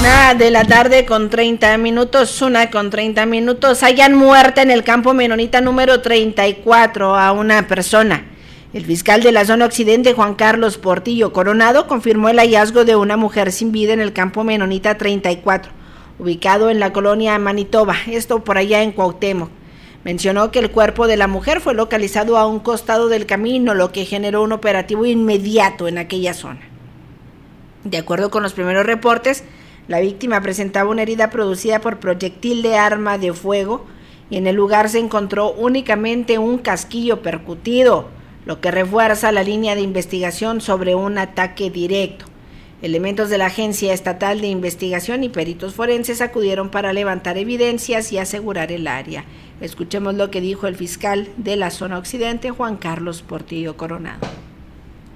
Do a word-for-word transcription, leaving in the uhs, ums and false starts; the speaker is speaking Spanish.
Una de la tarde con treinta minutos, una con treinta minutos, hayan muerto en el campo menonita número treinta y cuatro a una persona. El fiscal de la zona occidente, Juan Carlos Portillo Coronado, confirmó el hallazgo de una mujer sin vida en el campo menonita treinta y cuatro, ubicado en la colonia Manitoba, esto por allá en Cuauhtémoc. Mencionó que el cuerpo de la mujer fue localizado a un costado del camino, lo que generó un operativo inmediato en aquella zona. De acuerdo con los primeros reportes, la víctima presentaba una herida producida por proyectil de arma de fuego y en el lugar se encontró únicamente un casquillo percutido, lo que refuerza la línea de investigación sobre un ataque directo. Elementos de la Agencia Estatal de Investigación y peritos forenses acudieron para levantar evidencias y asegurar el área. Escuchemos lo que dijo el fiscal de la zona occidente, Juan Carlos Portillo Coronado.